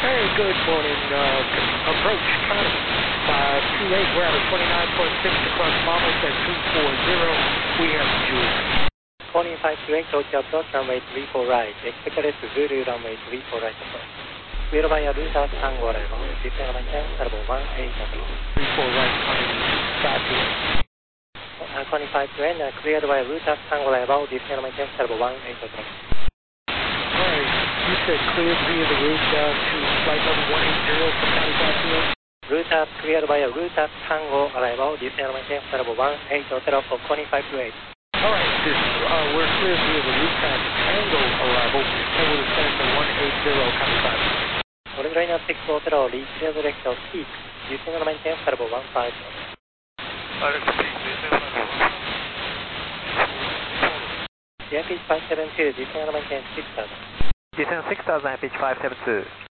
Hey, good morning. Approach County 528. We're at a 29.6 across Monmouth at 240. We have Julie. 2528 Tokyo approach runway 34 right. Expect Zulu runway 34 right approach. Clear by a router Tango arrival. Descend maintain level 18 approach. 34 right, coming 2528 cleared by a router Tango arrival. Descend maintain level 18 approach. Alright, you said cleared via the route down to flight level 180 from County 528? Router cleared by a router Tango arrival. Descend maintain level 18 hotel for 2528. Alright, we're cleared via the route Tango arrival, and we're descending to 180 County 528. On the line 6 hotel, reach the direction peak. Descend maintain level 15. Pitch 572, descend maintain 6000. Descend 6000 at pitch 572.